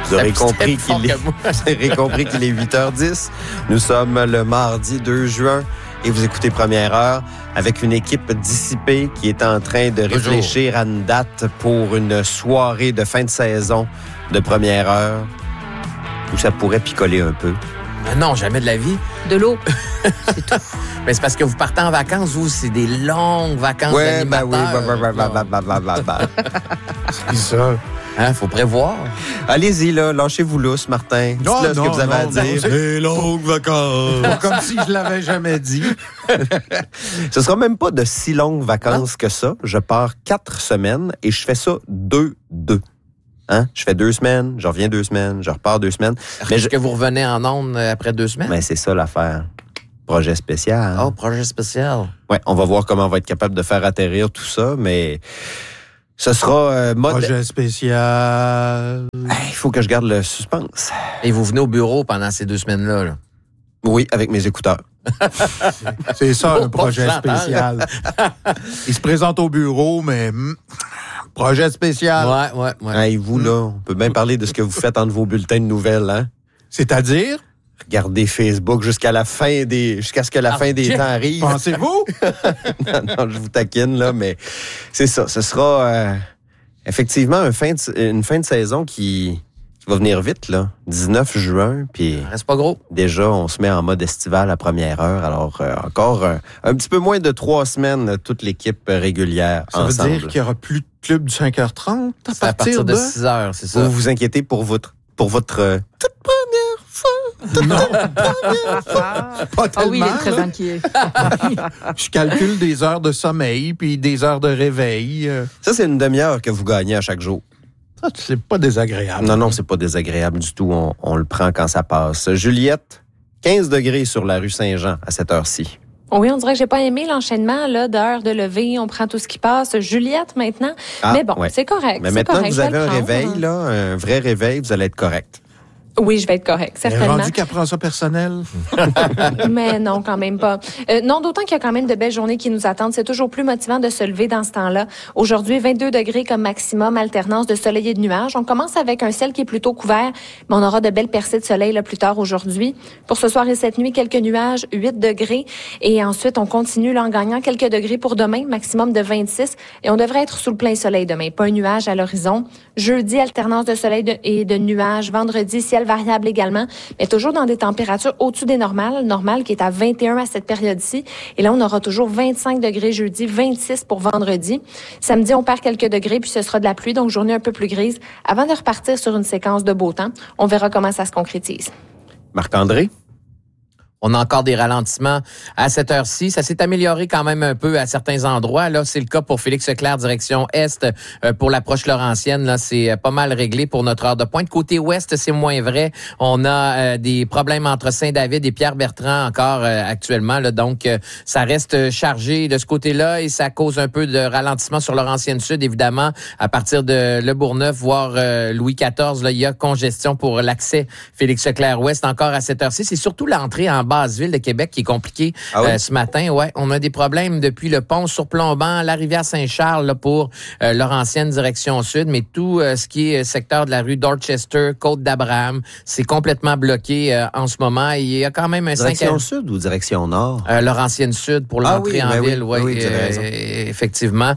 Vous aurez compris qu'il est 8h10. Nous sommes le mardi 2 juin et vous écoutez Première Heure avec une équipe dissipée qui est en train de réfléchir à une date pour une soirée de fin de saison de Première Heure où ça pourrait picoler un peu. Non, jamais de la vie. De l'eau, c'est tout. Mais c'est parce que vous partez en vacances, vous, c'est des longues vacances d'animateurs. C'est ça. Hein, faut prévoir. Allez-y, là, lâchez-vous lousse, Martin. Dites-le ce que vous avez à dire. Les longues vacances. Pas comme si je l'avais jamais dit. Ce sera même pas de si longues vacances que ça. Je pars 4 semaines et je fais ça 2-2. Hein? Je fais 2 semaines, je reviens 2 semaines, je repars 2 semaines. Mais est-ce que vous revenez en ondes après 2 semaines? Mais c'est ça l'affaire. Projet spécial. Oh, projet spécial. Oui, on va voir comment on va être capable de faire atterrir tout ça, mais ce sera projet spécial. Il faut que je garde le suspense. Et vous venez au bureau pendant ces 2 semaines-là, là? Oui, avec mes écouteurs. C'est ça, un projet spécial. Il se présente au bureau, mais... projet spécial. Ouais. Hey, vous, là, on peut bien parler de ce que vous faites entre vos bulletins de nouvelles, hein? C'est-à-dire? Regardez Facebook jusqu'à ce que la fin des temps arrive. Pensez-vous? non, je vous taquine, là, mais c'est ça. Ce sera effectivement une fin de saison qui va venir vite, là. 19 juin, puis... Reste pas gros. Déjà, on se met en mode estival à Première Heure. Alors, encore un petit peu moins de 3 semaines, toute l'équipe régulière ensemble. Ça veut dire qu'il n'y aura plus de club du 5h30 à partir de 6h, c'est ça. Vous vous inquiétez pour votre toute première fois. Pas tellement. Ah oui, il est très inquiet. Je calcule des heures de sommeil puis des heures de réveil. Ça, c'est une demi-heure que vous gagnez à chaque jour. Ça, c'est pas désagréable. Non, c'est pas désagréable du tout. On le prend quand ça passe. Juliette, 15 degrés sur la rue Saint-Jean à cette heure-ci. Oui, on dirait que j'ai pas aimé l'enchaînement là d'heures de lever. On prend tout ce qui passe. Juliette maintenant. Mais bon, c'est correct. Mais maintenant que vous avez un réveil, là, un vrai réveil, vous allez être correct. Oui, je vais être correct, certainement. Rendu qu'elle prend ça personnel. Mais non, quand même pas. Non, d'autant qu'il y a quand même de belles journées qui nous attendent. C'est toujours plus motivant de se lever dans ce temps-là. Aujourd'hui, 22 degrés comme maximum, alternance de soleil et de nuages. On commence avec un ciel qui est plutôt couvert, mais on aura de belles percées de soleil là, plus tard aujourd'hui. Pour ce soir et cette nuit, quelques nuages, 8 degrés. Et ensuite, on continue là, en gagnant quelques degrés pour demain, maximum de 26. Et on devrait être sous le plein soleil demain, pas un nuage à l'horizon. Jeudi, alternance de soleil et de nuages. Vendredi, ciel variable également, mais toujours dans des températures au-dessus des normales. Normal qui est à 21 à cette période-ci. Et là, on aura toujours 25 degrés jeudi, 26 pour vendredi. Samedi, on perd quelques degrés, puis ce sera de la pluie, donc journée un peu plus grise. Avant de repartir sur une séquence de beau temps, on verra comment ça se concrétise. Marc-André? On a encore des ralentissements à cette heure-ci. Ça s'est amélioré quand même un peu à certains endroits. Là, c'est le cas pour Félix Leclerc, direction Est. Pour l'approche Laurentienne, là, c'est pas mal réglé pour notre heure de pointe. Côté Ouest, c'est moins vrai. On a des problèmes entre Saint-David et Pierre-Bertrand encore actuellement. Là, donc, ça reste chargé de ce côté-là et ça cause un peu de ralentissement sur Laurentienne-Sud, évidemment. À partir de Le Bourgneuf, voire Louis XIV, là, il y a congestion pour l'accès Félix Leclerc-Ouest encore à cette heure-ci. C'est surtout l'entrée en Basse-Ville de Québec qui est compliqué ce matin. Ouais, on a des problèmes depuis le pont surplombant la rivière Saint-Charles là, pour Laurentienne direction sud, mais tout ce qui est secteur de la rue Dorchester, Côte d'Abraham, c'est complètement bloqué en ce moment. Il y a quand même un direction sud ou direction nord? Laurentienne sud pour l'entrée en ville. Oui, effectivement.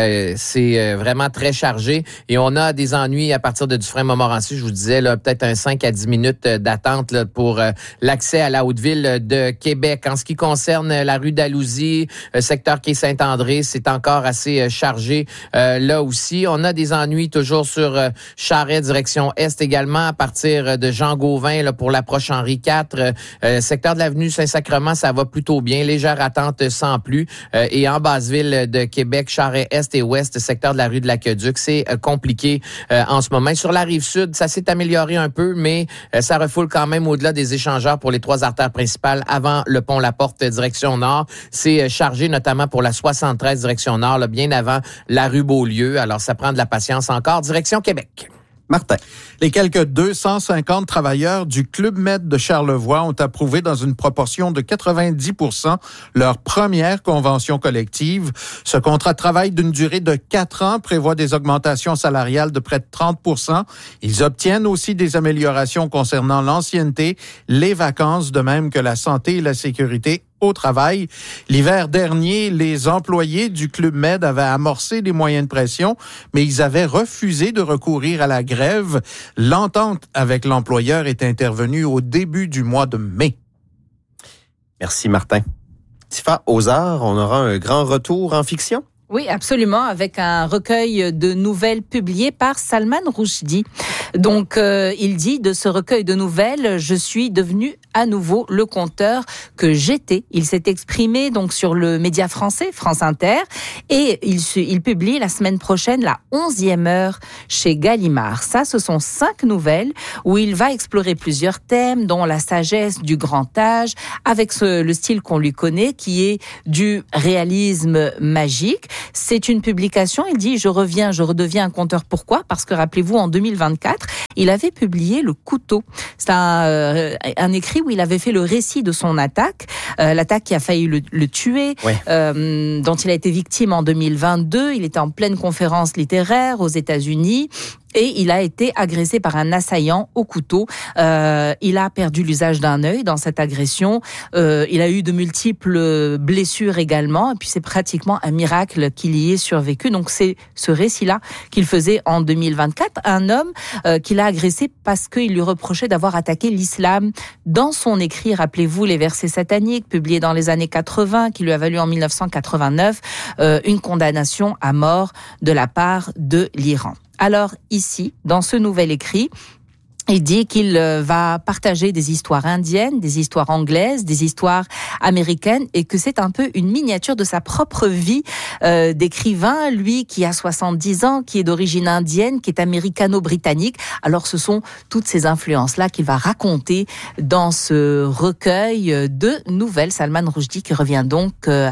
C'est vraiment très chargé et on a des ennuis à partir de Dufresne-Montmorency. Je vous disais là, peut-être un 5 à 10 minutes d'attente là, pour l'accès à la Haute-Ville de Québec. En ce qui concerne la rue d'Alousie, secteur quai Saint-André, c'est encore assez chargé. Là aussi, on a des ennuis toujours sur Charest, direction Est également, à partir de Jean-Gauvin là, pour l'approche Henri IV. Secteur de l'avenue Saint-Sacrement, ça va plutôt bien. Légère attente sans plus. Et en Basse-Ville de Québec, Charest, Est et Ouest, secteur de la rue de l'Aqueduc, c'est compliqué en ce moment. Sur la Rive-Sud, ça s'est amélioré un peu, mais ça refoule quand même au-delà des échangeurs pour les 3 artères principale avant le pont La Porte direction nord. C'est chargé notamment pour la 73 direction nord, là, bien avant la rue Beaulieu. Alors, ça prend de la patience encore. Direction Québec. Martin. Les quelques 250 travailleurs du Club Med de Charlevoix ont approuvé dans une proportion de 90% leur première convention collective. Ce contrat de travail d'une durée de 4 ans prévoit des augmentations salariales de près de 30%. Ils obtiennent aussi des améliorations concernant l'ancienneté, les vacances, de même que la santé et la sécurité au travail. L'hiver dernier, les employés du Club Med avaient amorcé des moyens de pression, mais ils avaient refusé de recourir à la grève. L'entente avec l'employeur est intervenue au début du mois de mai. Merci, Martin. Tifa, aux arts, on aura un grand retour en fiction? Oui, absolument, avec un recueil de nouvelles publiées par Salman Rushdie. Donc, il dit de ce recueil de nouvelles, je suis devenu à nouveau le conteur que j'étais. Il s'est exprimé donc sur le média français, France Inter, et il publie la semaine prochaine la 11e heure chez Gallimard. Ça, ce sont 5 nouvelles où il va explorer plusieurs thèmes, dont la sagesse du grand âge, avec le style qu'on lui connaît, qui est du réalisme magique. C'est une publication, il dit, je redeviens un conteur. Pourquoi ? Parce que, rappelez-vous, en 2024, il avait publié Le Couteau. C'est un écrit où il avait fait le récit de son attaque, l'attaque qui a failli le tuer, dont il a été victime en 2022. Il était en pleine conférence littéraire aux États-Unis. Et il a été agressé par un assaillant au couteau. Il a perdu l'usage d'un œil dans cette agression. Il a eu de multiples blessures également. Et puis c'est pratiquement un miracle qu'il y ait survécu. Donc c'est ce récit-là qu'il faisait en 2024. Un homme qu'il a agressé parce qu'il lui reprochait d'avoir attaqué l'islam. Dans son écrit, rappelez-vous les versets sataniques publiés dans les années 80, qui lui a valu en 1989 une condamnation à mort de la part de l'Iran. Alors ici, dans ce nouvel écrit, il dit qu'il va partager des histoires indiennes, des histoires anglaises, des histoires américaines, et que c'est un peu une miniature de sa propre vie d'écrivain, lui qui a 70 ans, qui est d'origine indienne, qui est américano-britannique. Alors ce sont toutes ces influences-là qu'il va raconter dans ce recueil de nouvelles. Salman Rushdie qui revient donc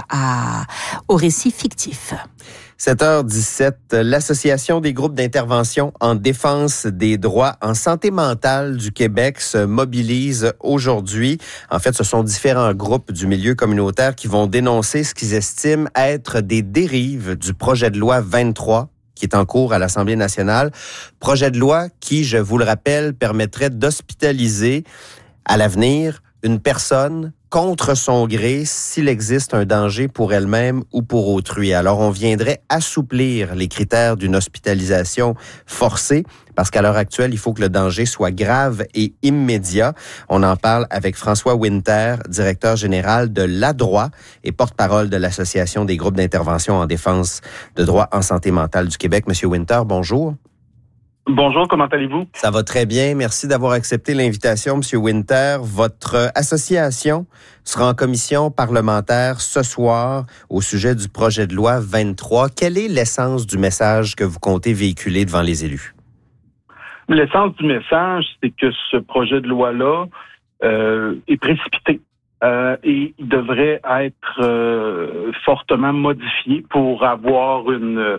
au récit fictif. 7h17, l'Association des groupes d'intervention en défense des droits en santé mentale du Québec se mobilise aujourd'hui. En fait, ce sont différents groupes du milieu communautaire qui vont dénoncer ce qu'ils estiment être des dérives du projet de loi 23 qui est en cours à l'Assemblée nationale. Projet de loi qui, je vous le rappelle, permettrait d'hospitaliser à l'avenir une personne contre son gré s'il existe un danger pour elle-même ou pour autrui. Alors, on viendrait assouplir les critères d'une hospitalisation forcée parce qu'à l'heure actuelle, il faut que le danger soit grave et immédiat. On en parle avec François Winter, directeur général de l'ADROIT et porte-parole de l'Association des groupes d'intervention en défense de droits en santé mentale du Québec. Monsieur Winter, bonjour. Bonjour, comment allez-vous? Ça va très bien. Merci d'avoir accepté l'invitation, Monsieur Winter. Votre association sera en commission parlementaire ce soir au sujet du projet de loi 23. Quelle est l'essence du message que vous comptez véhiculer devant les élus? L'essence du message, c'est que ce projet de loi-là est précipité. Et il devrait être fortement modifié pour avoir une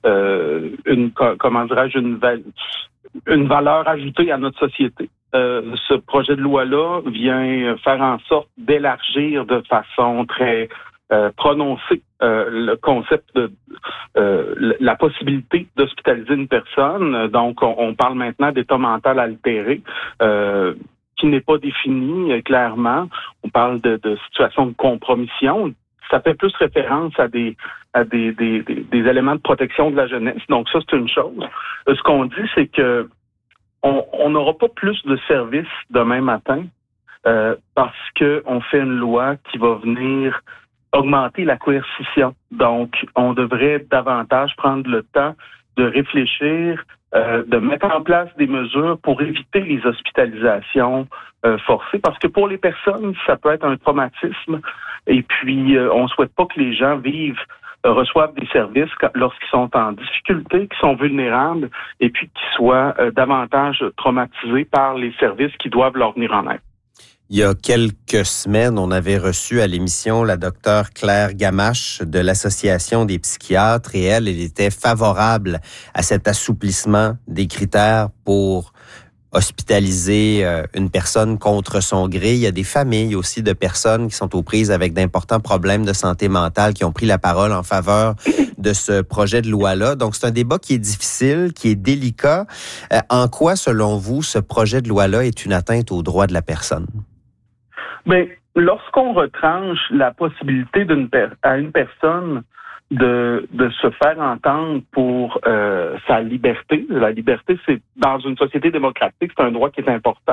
valeur ajoutée à notre société. Ce projet de loi-là vient faire en sorte d'élargir de façon très prononcée le concept de la possibilité d'hospitaliser une personne. Donc, on parle maintenant d'état mental altéré. Qui n'est pas défini clairement. On parle de situation de compromission. Ça fait plus référence à des éléments de protection de la jeunesse. Donc ça, c'est une chose. Ce qu'on dit, c'est que on n'aura pas plus de services demain matin parce que on fait une loi qui va venir augmenter la coercition. Donc, on devrait davantage prendre le temps de réfléchir, de mettre en place des mesures pour éviter les hospitalisations forcées, parce que pour les personnes, ça peut être un traumatisme, et puis on souhaite pas que les gens reçoivent des services lorsqu'ils sont en difficulté, qu'ils sont vulnérables, et puis qu'ils soient davantage traumatisés par les services qui doivent leur venir en aide. Il y a quelques semaines, on avait reçu à l'émission la docteure Claire Gamache de l'Association des psychiatres et elle était favorable à cet assouplissement des critères pour hospitaliser une personne contre son gré. Il y a des familles aussi de personnes qui sont aux prises avec d'importants problèmes de santé mentale qui ont pris la parole en faveur de ce projet de loi-là. Donc, c'est un débat qui est difficile, qui est délicat. En quoi, selon vous, ce projet de loi-là est une atteinte aux droits de la personne? Bien, lorsqu'on retranche la possibilité à une personne de se faire entendre pour sa liberté. La liberté, c'est dans une société démocratique, c'est un droit qui est important.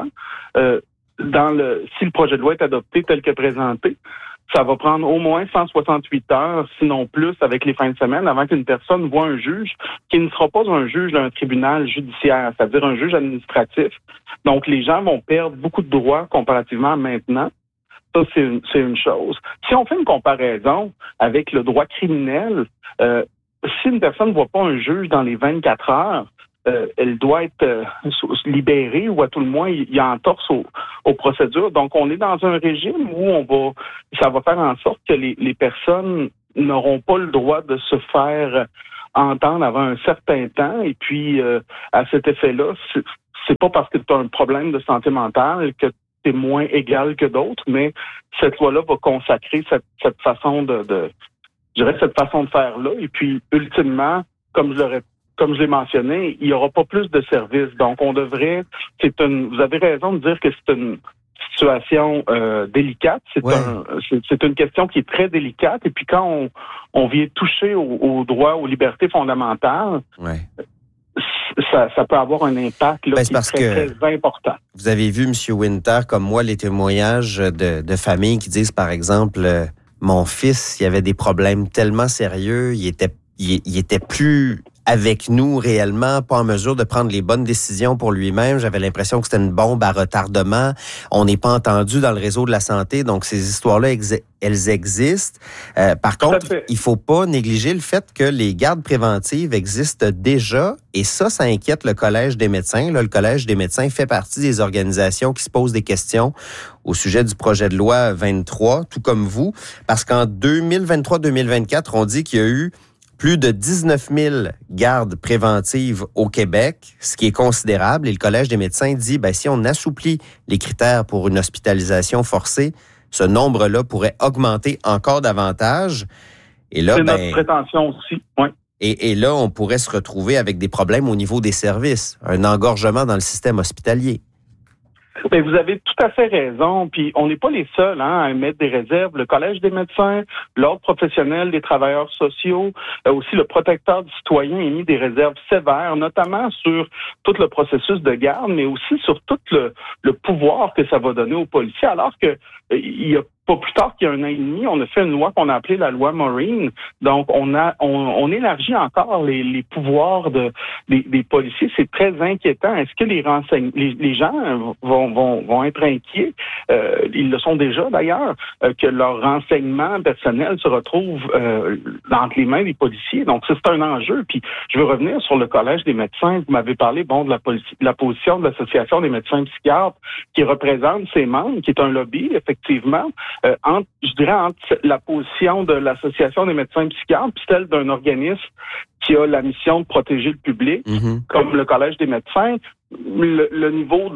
Si le projet de loi est adopté tel que présenté, ça va prendre au moins 168 heures, sinon plus, avec les fins de semaine, avant qu'une personne voit un juge qui ne sera pas un juge d'un tribunal judiciaire, c'est-à-dire un juge administratif. Donc, les gens vont perdre beaucoup de droits comparativement à maintenant. Ça, c'est une chose. Si on fait une comparaison avec le droit criminel, si une personne ne voit pas un juge dans les 24 heures, elle doit être libérée ou à tout le moins, il y a entorse aux procédures. Donc, on est dans un régime où ça va faire en sorte que les personnes n'auront pas le droit de se faire entendre avant un certain temps. Et puis, à cet effet-là, c'est pas parce que tu as un problème de santé mentale que c'est moins égal que d'autres, mais cette loi-là va consacrer cette façon cette façon de faire-là. Et puis, ultimement, comme je l'ai mentionné, il n'y aura pas plus de services. Donc, vous avez raison de dire que c'est une situation délicate. C'est une question qui est très délicate. Et puis, quand on vient toucher aux droits, aux libertés fondamentales, ça peut avoir un impact qui est très important. Vous avez vu, M. Winter, comme moi, les témoignages de familles qui disent, par exemple, mon fils, il avait des problèmes tellement sérieux, il était plus avec nous réellement, pas en mesure de prendre les bonnes décisions pour lui-même. J'avais l'impression que c'était une bombe à retardement. On n'est pas entendu dans le réseau de la santé, donc ces histoires-là, elles existent. Par contre, il faut pas négliger le fait que les gardes préventives existent déjà, et ça inquiète le Collège des médecins. Là, le Collège des médecins fait partie des organisations qui se posent des questions au sujet du projet de loi 23, tout comme vous, parce qu'en 2023-2024, on dit qu'il y a eu plus de 19 000 gardes préventives au Québec, ce qui est considérable. Et le Collège des médecins dit, si on assouplit les critères pour une hospitalisation forcée, ce nombre-là pourrait augmenter encore davantage. Et là, c'est notre prétention aussi, oui. Et là, on pourrait se retrouver avec des problèmes au niveau des services, un engorgement dans le système hospitalier. Bien, vous avez tout à fait raison. Puis on n'est pas les seuls à émettre des réserves. Le Collège des médecins, l'Ordre professionnel des travailleurs sociaux, aussi le protecteur du citoyen a émis des réserves sévères, notamment sur tout le processus de garde, mais aussi sur tout le pouvoir que ça va donner aux policiers, alors que il y a pas plus tard qu'il y a 1 an et demi, on a fait une loi qu'on a appelée la loi Maureen. Donc, on élargit encore les pouvoirs des policiers. C'est très inquiétant. Est-ce que les gens vont être inquiets? Ils le sont déjà d'ailleurs, que leur renseignement personnel se retrouve entre les mains des policiers. Donc, c'est un enjeu. Puis, je veux revenir sur le Collège des médecins. Vous m'avez parlé, de la position de l'Association des médecins psychiatres qui représente ses membres, qui est un lobby, effectivement. Entre la position de l'Association des médecins psychiatres puis celle d'un organisme qui a la mission de protéger le public, comme le Collège des médecins, le niveau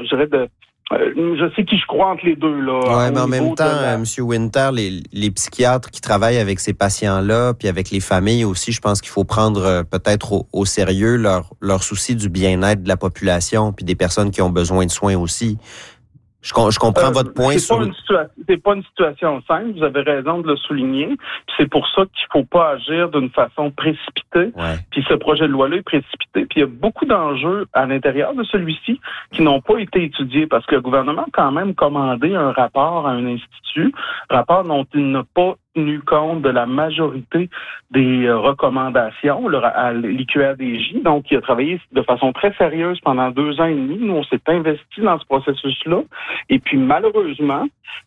je sais qui je crois entre les deux, là. Oui, mais en même temps, M. Winter, les psychiatres qui travaillent avec ces patients-là, puis avec les familles aussi, je pense qu'il faut prendre peut-être au sérieux leur souci du bien-être de la population, puis des personnes qui ont besoin de soins aussi. Je comprends votre point. C'est pas une situation simple. Vous avez raison de le souligner. Puis c'est pour ça qu'il faut pas agir d'une façon précipitée. Ouais. Puis ce projet de loi-là est précipité. Puis il y a beaucoup d'enjeux à l'intérieur de celui-ci qui n'ont pas été étudiés parce que le gouvernement a quand même commandé un rapport à un institut, rapport dont il n'a pas tenu compte de la majorité des recommandations à l'IQRDJ. Donc, il a travaillé de façon très sérieuse pendant 2 ans et demi. Nous, on s'est investi dans ce processus-là. Et puis, malheureusement,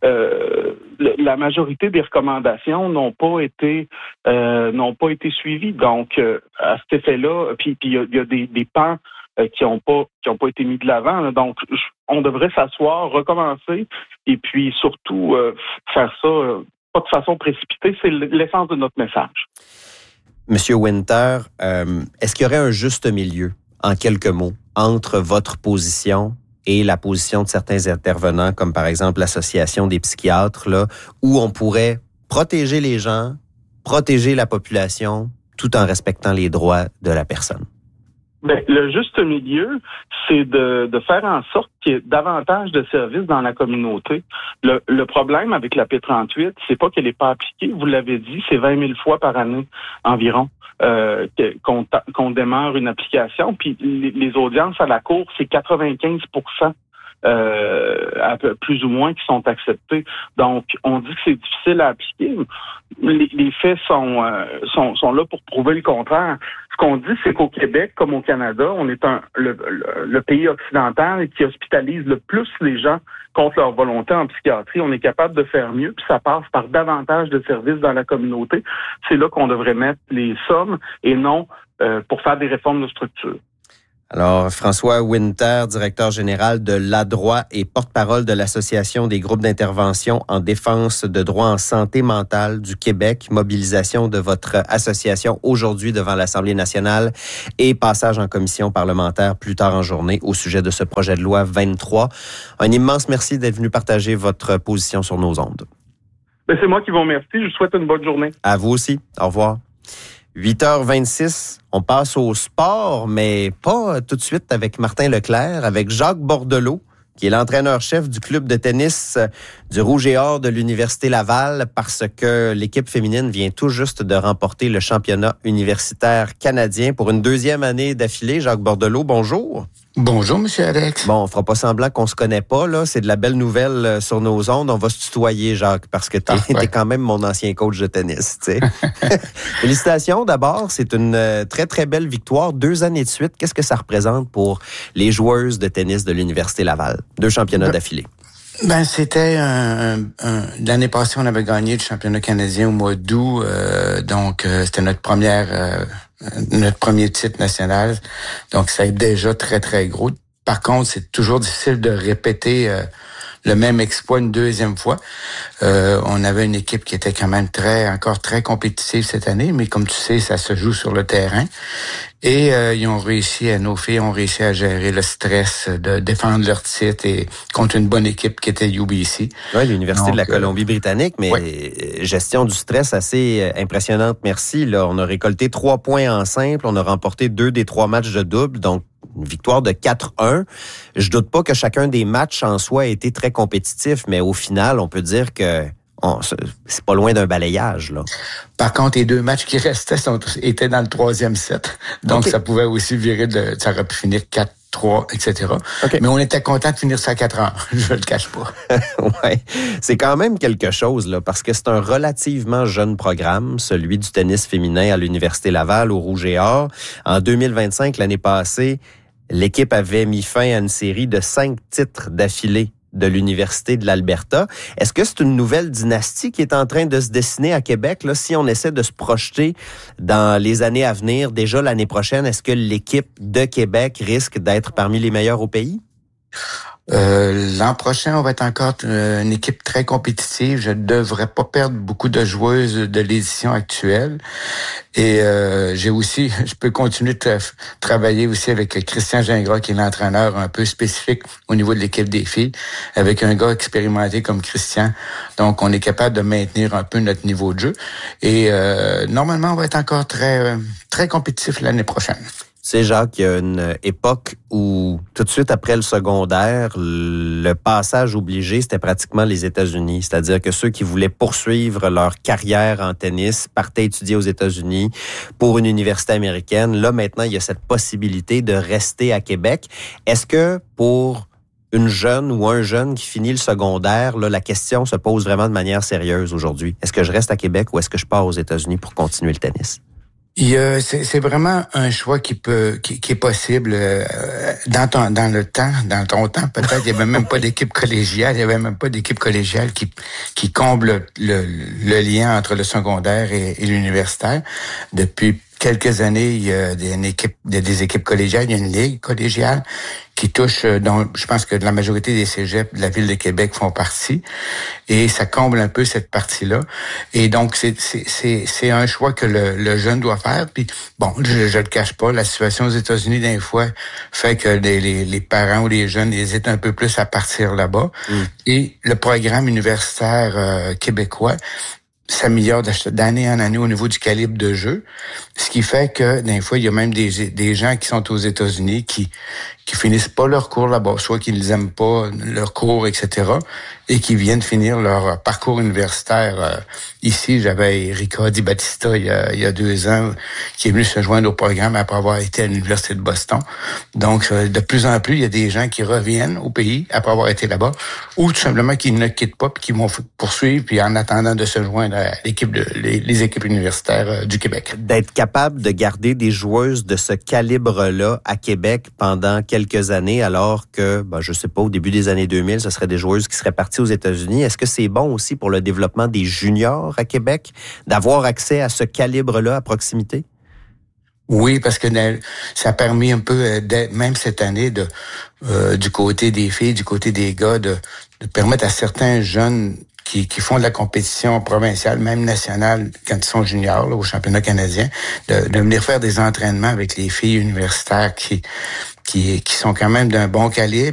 la majorité des recommandations n'ont pas été suivies. Donc, à cet effet-là, puis il y a des pans qui ont pas été mis de l'avant. Là. Donc, on devrait s'asseoir, recommencer, et puis surtout faire ça pas de façon précipitée. C'est l'essence de notre message. Monsieur Winter, est-ce qu'il y aurait un juste milieu, en quelques mots, entre votre position et la position de certains intervenants, comme par exemple l'Association des psychiatres, là, où on pourrait protéger les gens, protéger la population, tout en respectant les droits de la personne? Bien, le juste milieu, c'est de faire en sorte qu'il y ait davantage de services dans la communauté. Le problème avec la P38, c'est pas qu'elle n'est pas appliquée. Vous l'avez dit, c'est 20 000 fois par année environ qu'on démarre une application. Puis les audiences à la Cour, c'est 95%. Plus ou moins qui sont acceptés. Donc, on dit que c'est difficile à appliquer. Les faits sont là pour prouver le contraire. Ce qu'on dit, c'est qu'au Québec, comme au Canada, on est le pays occidental qui hospitalise le plus les gens contre leur volonté en psychiatrie. On est capable de faire mieux, puis ça passe par davantage de services dans la communauté. C'est là qu'on devrait mettre les sommes et non pour faire des réformes de structure. Alors, François Winter, directeur général de l'ADROIT et porte-parole de l'Association des groupes d'intervention en défense de droits en santé mentale du Québec, mobilisation de votre association aujourd'hui devant l'Assemblée nationale et passage en commission parlementaire plus tard en journée au sujet de ce projet de loi 23. Un immense merci d'être venu partager votre position sur nos ondes. Ben, c'est moi qui vous remercie. Je vous souhaite une bonne journée. À vous aussi. Au revoir. 8h26, on passe au sport, mais pas tout de suite avec Martin Leclerc, avec Jacques Bordelot, qui est l'entraîneur-chef du club de tennis du Rouge et Or de l'Université Laval, parce que l'équipe féminine vient tout juste de remporter le championnat universitaire canadien pour une deuxième année d'affilée. Jacques Bordelot, bonjour. Bonjour, Monsieur Alex. Bon, on fera pas semblant qu'on se connaît pas, là. C'est de la belle nouvelle sur nos ondes. On va se tutoyer, Jacques, parce que t'es quand même mon ancien coach de tennis, tu sais. Félicitations d'abord. C'est une très, très belle victoire. 2 années de suite. Qu'est-ce que ça représente pour les joueuses de tennis de l'Université Laval? 2 championnats d'affilée. Ben, c'était l'année passée, on avait gagné le championnat canadien au mois d'août. Donc, c'était notre premier titre national. Donc, ça est déjà très, très gros. Par contre, c'est toujours difficile de répéter le même exploit une deuxième fois. On avait une équipe qui était quand même encore très compétitive cette année, mais comme tu sais, ça se joue sur le terrain. Et nos filles ont réussi à gérer le stress de défendre leur titre et contre une bonne équipe qui était UBC. Oui, l'Université de la Colombie-Britannique, mais gestion du stress assez impressionnante. Merci. Là, on a récolté 3 points en simple, on a remporté 2 des 3 matchs de double, donc une victoire de 4-1. Je doute pas que chacun des matchs en soi ait été très compétitif, mais au final, on peut dire que c'est pas loin d'un balayage, là. Par contre, les 2 matchs qui restaient étaient dans le 3e set. Donc, ça pouvait aussi virer ça aurait pu finir 4-3, etc. Okay. Mais on était content de finir ça à 4 heures. Je le cache pas. Ouais. C'est quand même quelque chose, là, parce que c'est un relativement jeune programme, celui du tennis féminin à l'Université Laval au Rouge et Or. En 2025, l'année passée, l'équipe avait mis fin à une série de 5 titres d'affilée de l'Université de l'Alberta. Est-ce que c'est une nouvelle dynastie qui est en train de se dessiner à Québec? Là, si on essaie de se projeter dans les années à venir, déjà l'année prochaine, est-ce que l'équipe de Québec risque d'être parmi les meilleures au pays? L'an prochain, on va être encore une équipe très compétitive. Je ne devrais pas perdre beaucoup de joueuses de l'édition actuelle. Et je peux continuer de travailler aussi avec Christian Gingras, qui est l'entraîneur un peu spécifique au niveau de l'équipe des filles, avec un gars expérimenté comme Christian. Donc, on est capable de maintenir un peu notre niveau de jeu. Et normalement, on va être encore très, très compétitif l'année prochaine. Tu sais, Jacques, il y a une époque où, tout de suite après le secondaire, le passage obligé, c'était pratiquement les États-Unis. C'est-à-dire que ceux qui voulaient poursuivre leur carrière en tennis partaient étudier aux États-Unis pour une université américaine. Là, maintenant, il y a cette possibilité de rester à Québec. Est-ce que pour une jeune ou un jeune qui finit le secondaire, là, la question se pose vraiment de manière sérieuse aujourd'hui? Est-ce que je reste à Québec ou est-ce que je pars aux États-Unis pour continuer le tennis? C'est vraiment un choix qui est possible dans ton temps. Peut-être il y avait même pas d'équipe collégiale, qui comble le lien entre le secondaire et l'universitaire. Depuis quelques années, il y a des équipes collégiales, il y a une ligue collégiale qui touche, dont je pense que la majorité des cégeps de la ville de Québec font partie, et ça comble un peu cette partie-là. Et donc, c'est un choix que le jeune doit faire. Puis, bon, je le cache pas, la situation aux États-Unis, d'un fois, fait que les parents ou les jeunes hésitent un peu plus à partir là-bas. Et le programme universitaire québécois s'améliore d'année en année au niveau du calibre de jeu, ce qui fait que des fois il y a même des gens qui sont aux États-Unis qui finissent pas leur cours là-bas, soit qu'ils aiment pas leur cours, etc., et qui viennent finir leur parcours universitaire ici. J'avais Erika Di Battista il y a 2 ans qui est venue se joindre au programme après avoir été à l'Université de Boston. Donc de plus en plus il y a des gens qui reviennent au pays après avoir été là-bas, ou tout simplement qui ne quittent pas puis qui vont poursuivre puis en attendant de se joindre à les équipes universitaires du Québec. D'être capable de garder des joueuses de ce calibre-là à Québec pendant quelques années, alors que, je sais pas, au début des années 2000, ce serait des joueuses qui seraient parties aux États-Unis. Est-ce que c'est bon aussi pour le développement des juniors à Québec d'avoir accès à ce calibre-là à proximité? Oui, parce que ça a permis un peu, même cette année, du côté des filles, du côté des gars, de permettre à certains jeunes qui font de la compétition provinciale, même nationale, quand ils sont juniors, là, au championnat canadien, de venir faire des entraînements avec les filles universitaires qui sont quand même d'un bon calibre